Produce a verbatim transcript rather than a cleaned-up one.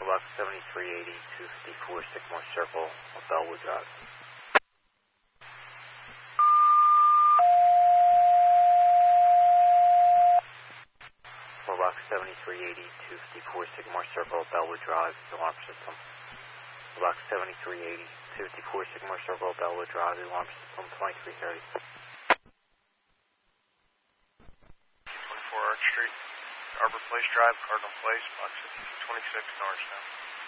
Box seventy-three eighty, two fifty-four Sycamore Circle, Bellwood Drive. Box seventy-three eighty, two fifty-four Sycamore Circle, Bellwood Drive, alarm system. Box seventy-three eighty, two fifty-four Sycamore Circle, Bellwood Drive, alarm system twenty-three thirty. twenty-four Arch Street, Arbor Place Drive, Cardinal Place, box twenty-six Norristown.